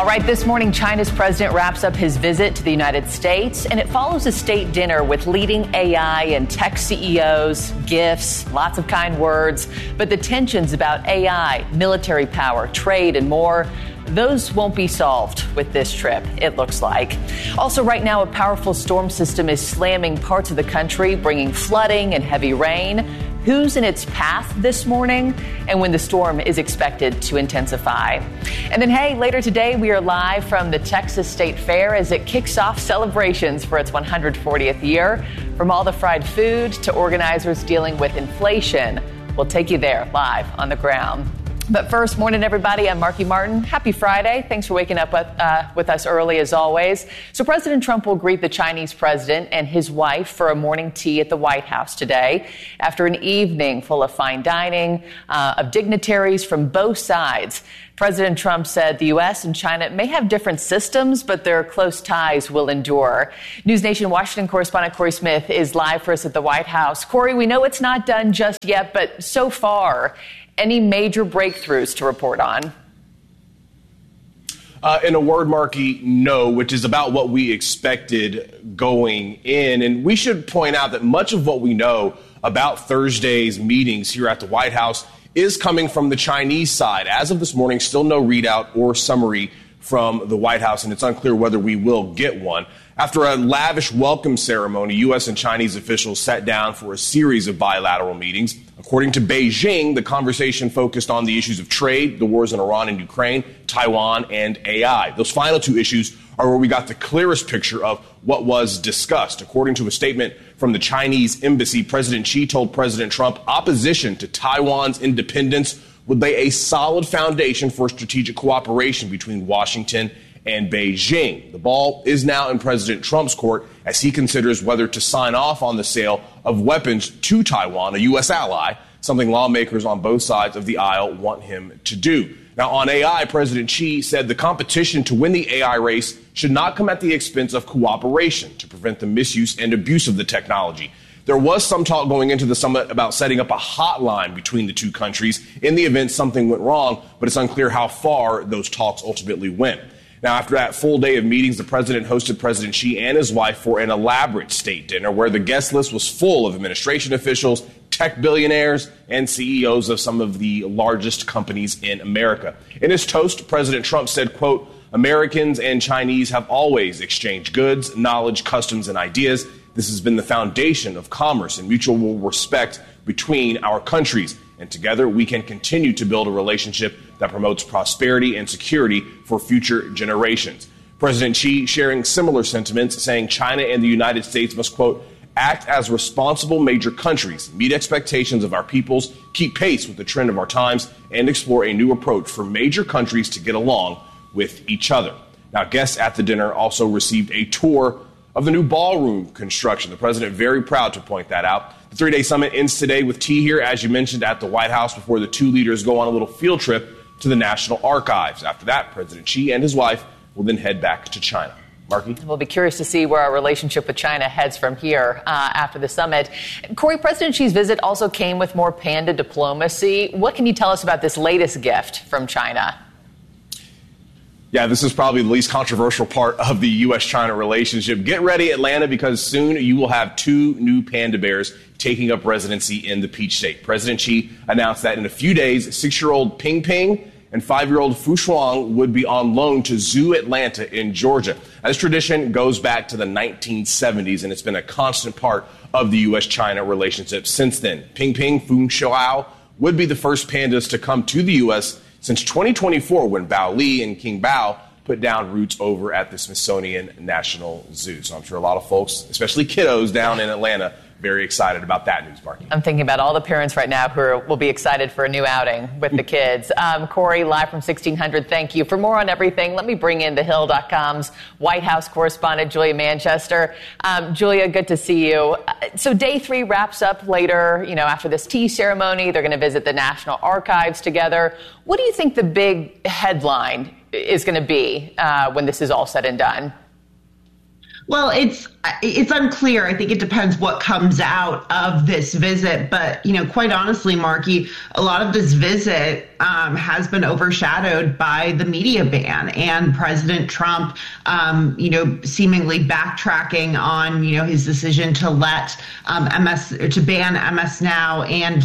right, this morning, China's president wraps up his visit to the United States, and it follows a state dinner with leading AI and tech CEOs, gifts, lots of kind words. But the tensions about AI, military power, trade, and more, those won't be solved with this trip, it looks like. Also, right now, a powerful storm system is slamming parts of the country, bringing flooding and heavy rain. Who's in its path this morning, and when the storm is expected to intensify. And then, hey, later today, we are live from the Texas State Fair as it kicks off celebrations for its 140th year. From all the fried food to organizers dealing with inflation, we'll take you there live on the ground. But first, morning, everybody. I'm Marky Martin. Happy Friday. Thanks for waking up with us early, as always. So President Trump will greet the Chinese president and his wife for a morning tea at the White House today after an evening full of fine dining of dignitaries from both sides. President Trump said the U.S. and China may have different systems, but their close ties will endure. News Nation Washington correspondent Corey Smith is live for us at the White House. Corey, we know it's not done just yet, but so far, any major breakthroughs to report on? In a word, Marky, no, which is about what we expected going in. And we should point out that much of what we know about Thursday's meetings here at the White House is coming from the Chinese side. As of this morning, still no readout or summary from the White House, and it's unclear whether we will get one. After a lavish welcome ceremony, U.S. and Chinese officials sat down for a series of bilateral meetings. According to Beijing, the conversation focused on the issues of trade, the wars in Iran and Ukraine, Taiwan, and AI. Those final two issues are where we got the clearest picture of what was discussed. According to a statement from the Chinese embassy, President Xi told President Trump opposition to Taiwan's independence would lay a solid foundation for strategic cooperation between Washington and Beijing. The ball is now in President Trump's court as he considers whether to sign off on the sale of weapons to Taiwan, a U.S. ally, something lawmakers on both sides of the aisle want him to do. Now, on AI, President Xi said the competition to win the AI race should not come at the expense of cooperation to prevent the misuse and abuse of the technology. There was some talk going into the summit about setting up a hotline between the two countries in the event something went wrong, but it's unclear how far those talks ultimately went. Now, after that full day of meetings, the president hosted President Xi and his wife for an elaborate state dinner where the guest list was full of administration officials, tech billionaires, and CEOs of some of the largest companies in America. In his toast, President Trump said, quote, "Americans and Chinese have always exchanged goods, knowledge, customs, and ideas. This has been the foundation of commerce and mutual respect between our countries. And together we can continue to build a relationship that promotes prosperity and security for future generations." President Xi sharing similar sentiments, saying China and the United States must, quote, "act as responsible major countries, meet expectations of our peoples, keep pace with the trend of our times, and explore a new approach for major countries to get along with each other." Now, guests at the dinner also received a tour of the new ballroom construction. The president very proud to point that out. The three-day summit ends today with tea here, as you mentioned, at the White House before the two leaders go on a little field trip to the National Archives. After that, President Xi and his wife will then head back to China. Marky? We'll be curious to see where our relationship with China heads from here after the summit. Corey, President Xi's visit also came with more panda diplomacy. What can you tell us about this latest gift from China? Yeah, this is probably the least controversial part of the U.S.-China relationship. Get ready, Atlanta, because soon you will have two new panda bears taking up residency in the Peach State. President Xi announced that in a few days, 6-year-old Ping Ping and 5-year-old Fu Shuang would be on loan to Zoo Atlanta in Georgia. This tradition goes back to the 1970s, and it's been a constant part of the U.S.-China relationship since then. Ping Ping, Fu Shuang would be the first pandas to come to the U.S. since 2024, when Bao Li and King Bao put down roots over at the Smithsonian National Zoo. So I'm sure a lot of folks, especially kiddos down in Atlanta, very excited about that news, Marky. I'm thinking about all the parents right now who will be excited for a new outing with the kids. Corey, live from 1600, thank you. For more on everything, let me bring in TheHill.com's White House correspondent, Julia Manchester. Julia, good to see you. So day 3 wraps up later, after this tea ceremony. They're going to visit the National Archives together. What do you think the big headline is going to be when this is all said and done? Well, it's unclear. I think it depends what comes out of this visit. But, quite honestly, Marky, a lot of this visit has been overshadowed by the media ban and President Trump, seemingly backtracking on, his decision to let to ban MS Now and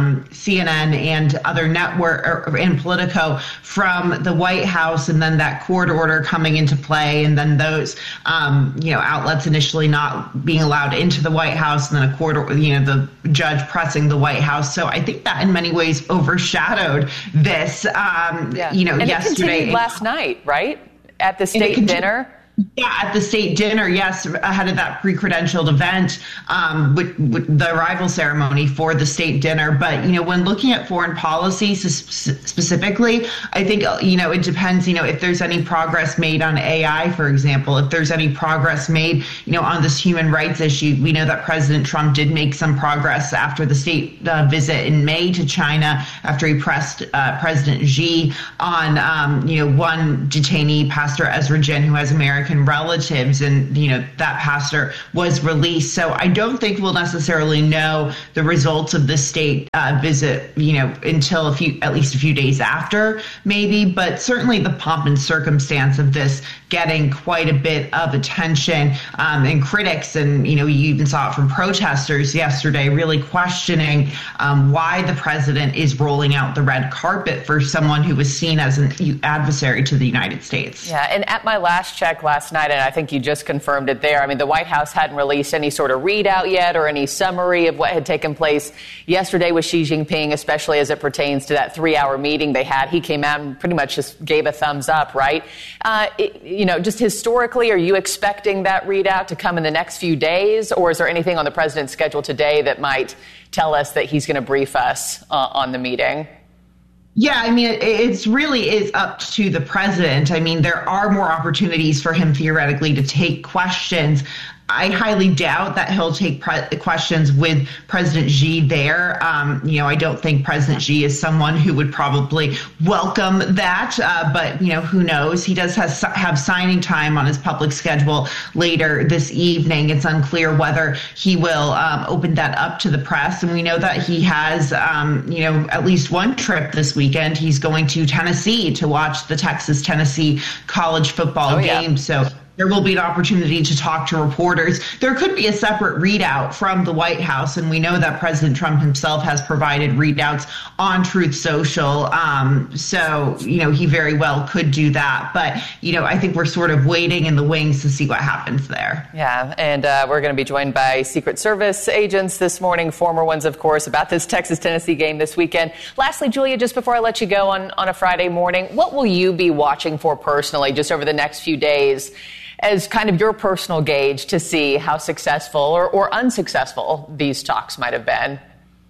CNN and other network and Politico from the White House, and then that court order coming into play, and then those outlets initially not being allowed into the White House, and then a court, the judge pressing the White House. So I think that in many ways overshadowed this. And yesterday. It continued last night, right? At the state dinner. Yeah, at the state dinner, yes, ahead of that pre-credentialed event, with the arrival ceremony for the state dinner. But, when looking at foreign policy specifically, I think, it depends, if there's any progress made on AI, for example, if there's any progress made, on this human rights issue. We know that President Trump did make some progress after the state visit in May to China, after he pressed President Xi on, one detainee, Pastor Ezra Jin, who has American relatives, and that pastor was released. So I don't think we'll necessarily know the results of the state visit, until at least a few days after, maybe. But certainly the pomp and circumstance of this getting quite a bit of attention, and critics, and you even saw it from protesters yesterday, really questioning why the president is rolling out the red carpet for someone who was seen as an adversary to the United States. Yeah, and at my last check last night, and I think you just confirmed it there, the White House hadn't released any sort of readout yet or any summary of what had taken place yesterday with Xi Jinping, especially as it pertains to that 3-hour meeting they had. He came out and pretty much just gave a thumbs up, right? Just historically, are you expecting that readout to come in the next few days, or is there anything on the president's schedule today that might tell us that he's going to brief us on the meeting? Yeah, it really is up to the president. There are more opportunities for him theoretically to take questions. I highly doubt that he'll take questions with President Xi there. I don't think President Xi is someone who would probably welcome that. But, who knows? He does have signing time on his public schedule later this evening. It's unclear whether he will open that up to the press. And we know that he has, at least one trip this weekend. He's going to Tennessee to watch the Texas-Tennessee college football game. So there will be an opportunity to talk to reporters. There could be a separate readout from the White House, and we know that President Trump himself has provided readouts on Truth Social. So, he very well could do that. But, I think we're sort of waiting in the wings to see what happens there. Yeah, and we're going to be joined by Secret Service agents this morning, former ones, of course, about this Texas-Tennessee game this weekend. Lastly, Julia, just before I let you go on a Friday morning, what will you be watching for personally just over the next few days as kind of your personal gauge to see how successful or unsuccessful these talks might have been?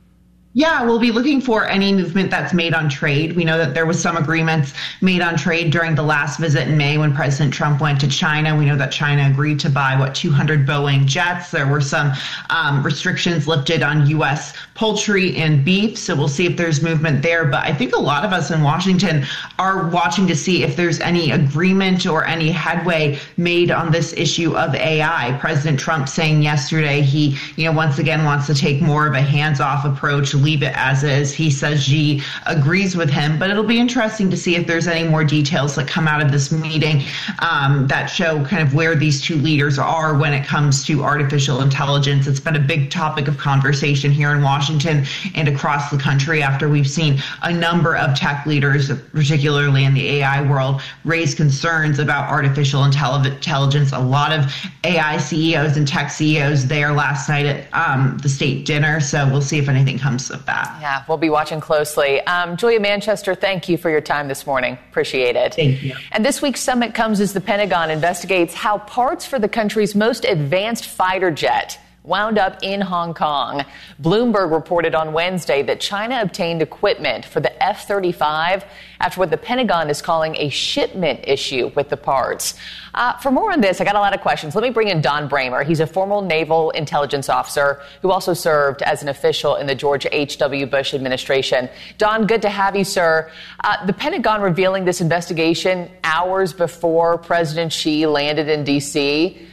Yeah, we'll be looking for any movement that's made on trade. We know that there was some agreements made on trade during the last visit in May when President Trump went to China. We know that China agreed to buy, 200 Boeing jets. There were some restrictions lifted on U.S. poultry and beef. So we'll see if there's movement there. But I think a lot of us in Washington are watching to see if there's any agreement or any headway made on this issue of AI. President Trump saying yesterday he, once again wants to take more of a hands-off approach, leave it as is. He says Xi agrees with him, but it'll be interesting to see if there's any more details that come out of this meeting that show kind of where these two leaders are when it comes to artificial intelligence. It's been a big topic of conversation here in Washington and across the country after we've seen a number of tech leaders, particularly in the AI world, raise concerns about artificial intelligence. A lot of AI CEOs and tech CEOs there last night at the state dinner. So we'll see if anything comes of that. Yeah, we'll be watching closely. Julia Manchester, thank you for your time this morning. Appreciate it. Thank you. And this week's summit comes as the Pentagon investigates how parts for the country's most advanced fighter jet wound up in Hong Kong. Bloomberg reported on Wednesday that China obtained equipment for the F-35 after what the Pentagon is calling a shipment issue with the parts. For more on this, I got a lot of questions. Let me bring in Don Bramer. He's a former naval intelligence officer who also served as an official in the George H.W. Bush administration. Don, good to have you, sir. The Pentagon revealing this investigation hours before President Xi landed in D.C.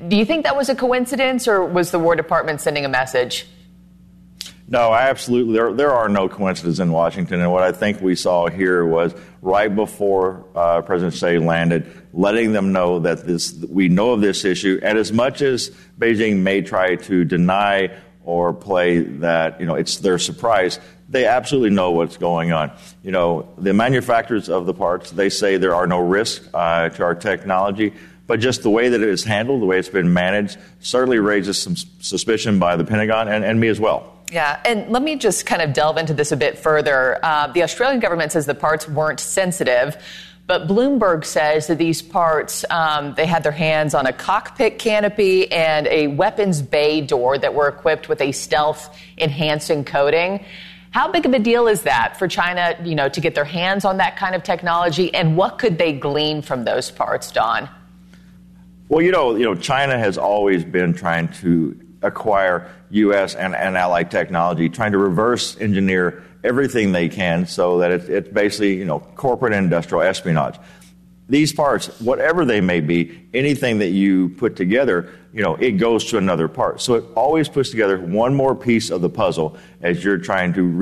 Do you think that was a coincidence, or was the War Department sending a message? No, absolutely. There are no coincidences in Washington. And what I think we saw here was right before President Xi landed, letting them know that we know of this issue. And as much as Beijing may try to deny or play that, it's their surprise, they absolutely know what's going on. The manufacturers of the parts, they say there are no risks to our technology. But just the way that it is handled, the way it's been managed, certainly raises some suspicion by the Pentagon and me as well. Yeah, and let me just kind of delve into this a bit further. The Australian government says the parts weren't sensitive, but Bloomberg says that these parts, they had their hands on a cockpit canopy and a weapons bay door that were equipped with a stealth-enhancing coating. How big of a deal is that for China, to get their hands on that kind of technology, and what could they glean from those parts, Don? Well, China has always been trying to acquire U.S. and allied technology, trying to reverse engineer everything they can so that it's basically, corporate and industrial espionage. These parts, whatever they may be, anything that you put together, it goes to another part. So it always puts together one more piece of the puzzle as you're trying to